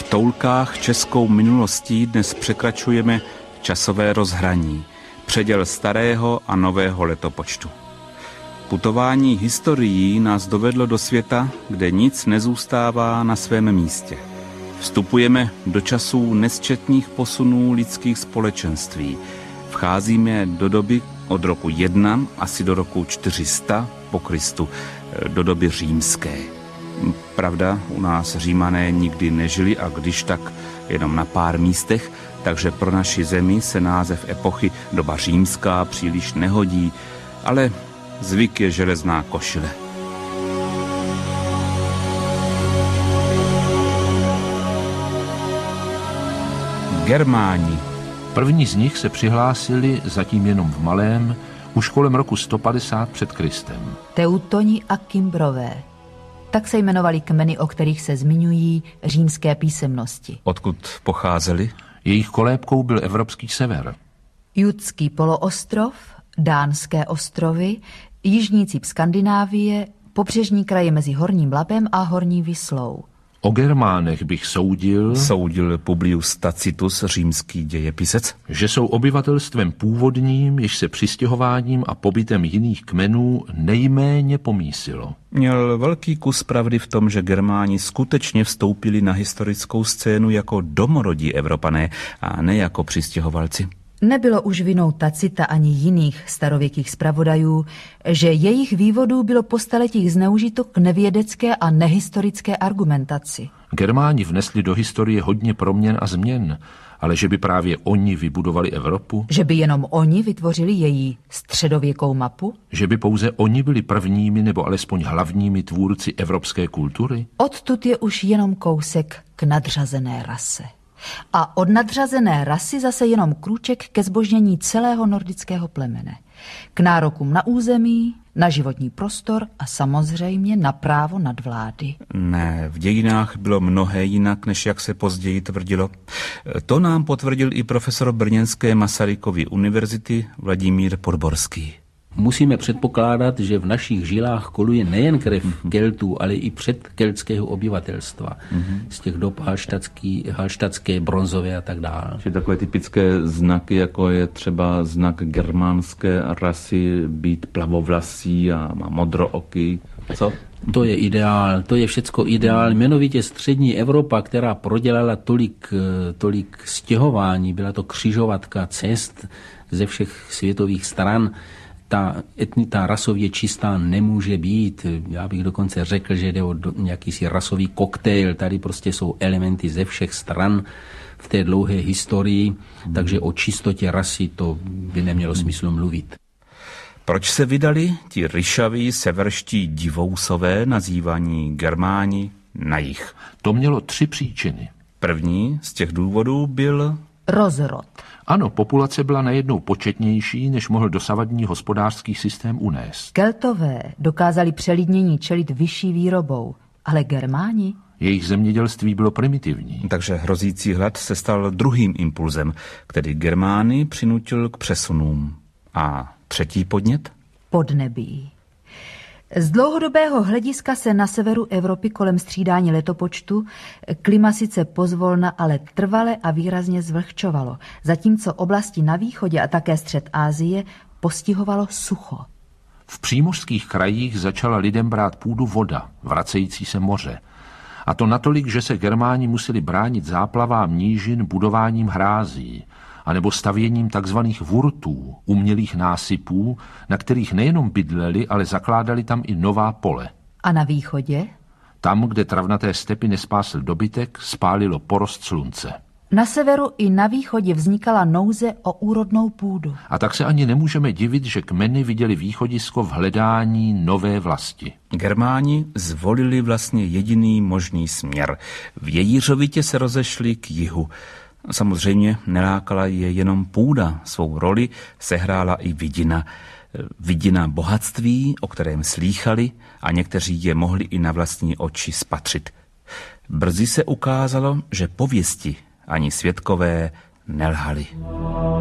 toulkách českou minulostí dnes překračujeme časové rozhraní, předěl starého a nového letopočtu. Putování historií nás dovedlo do světa, kde nic nezůstává na svém místě. Vstupujeme do časů nesčetných posunů lidských společenství. Vcházíme do doby od roku 1 asi do roku 400 po Kristu, do doby římské. Pravda, u nás Římané nikdy nežili a když tak jenom na pár místech, takže pro naši zemi se název epochy doba římská příliš nehodí, ale zvyk je železná košile. Germáni. První z nich se přihlásili, zatím jenom v malém, už kolem roku 150 před Kristem. Teutoni a Kimbrové. Tak se jmenovali kmeny, o kterých se zmiňují římské písemnosti. Odkud pocházeli? Jejich kolébkou byl evropský sever. Judský poloostrov, Dánské ostrovy, jižní cíp Skandinávie, pobřežní kraje mezi Horním Labem a Horní Vislou. O Germánech bych soudil Publius Tacitus, římský dějepisec, že jsou obyvatelstvem původním, jež se přistěhováním a pobytem jiných kmenů nejméně pomísilo. Měl velký kus pravdy v tom, že Germáni skutečně vstoupili na historickou scénu jako domorodí Evropané a ne jako přistěhovalci. Nebylo už vinou Tacita ani jiných starověkých zpravodajů, že jejich vývodů bylo po staletích zneužito k nevědecké a nehistorické argumentaci. Germáni vnesli do historie hodně proměn a změn, ale že by právě oni vybudovali Evropu? Že by jenom oni vytvořili její středověkou mapu? Že by pouze oni byli prvními nebo alespoň hlavními tvůrci evropské kultury? Odtud je už jenom kousek k nadřazené rase. A od nadřazené rasy zase jenom krůček ke zbožnění celého nordického plemene. K nárokům na území, na životní prostor a samozřejmě na právo nadvlády. Ne, v dějinách bylo mnohé jinak, než jak se později tvrdilo. To nám potvrdil i profesor brněnské Masarykovy univerzity Vladimír Podborský. Musíme předpokládat, že v našich žilách koluje nejen krev Keltů, ale i předkeltského obyvatelstva. Z těch dob halštatské, bronzové a tak dále. Že takové typické znaky, jako je třeba znak germánské rasy, být plavovlasí a modrooký. Co? To je ideál, to je všecko ideál. Jmenovitě střední Evropa, která prodělala tolik stěhování, byla to křižovatka cest ze všech světových stran. Ta rasově čistá nemůže být. Já bych dokonce řekl, že jde o nějaký rasový koktejl. Tady prostě jsou elementy ze všech stran v té dlouhé historii, takže o čistotě rasy to by nemělo smyslu mluvit. Proč se vydali ti ryšaví severští divousové, nazývaní Germáni, na jih? To mělo 3 příčiny. První z těch důvodů byl rozrod. Ano, populace byla najednou početnější, než mohl dosavadní hospodářský systém unést. Keltové dokázali přelidnění čelit vyšší výrobou, ale Germáni? Jejich zemědělství bylo primitivní. Takže hrozící hlad se stal druhým impulzem, který Germány přinutil k přesunům. A třetí podnět? Podnebí. Z dlouhodobého hlediska se na severu Evropy kolem střídání letopočtu klima sice pozvolna, ale trvale a výrazně zvlhčovalo, zatímco oblasti na východě a také střed Asie postihovalo sucho. V přímořských krajích začala lidem brát půdu voda, vracející se moře. A to natolik, že se Germáni museli bránit záplavám nížin budováním hrází, anebo stavěním takzvaných vurtů, umělých násypů, na kterých nejenom bydleli, ale zakládali tam i nová pole. A na východě? Tam, kde travnaté stepy nespásl dobytek, spálilo porost slunce. Na severu i na východě vznikala nouze o úrodnou půdu. A tak se ani nemůžeme divit, že kmeny viděli východisko v hledání nové vlasti. Germáni zvolili vlastně jediný možný směr. V Jejířovitě se rozešli k jihu. Samozřejmě nelákala je jenom půda, svou roli sehrála i vidina. Vidina bohatství, o kterém slýchali a někteří je mohli i na vlastní oči spatřit. Brzy se ukázalo, že pověsti ani svědkové nelhali.